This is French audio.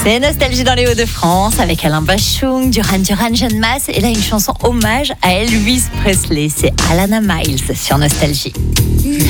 C'est Nostalgie dans les Hauts-de-France avec Alain Bachung, Duran Jeanne Masse et là une chanson hommage à Elvis Presley. C'est Alana Miles sur Nostalgie.